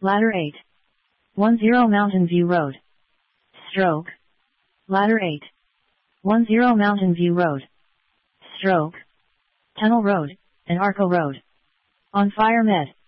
Ladder 8. 10 Mountain View Road. Stroke. Ladder 8. 10 Mountain View Road. Stroke. Tunnel Road, and Arco Road. On Fire Med.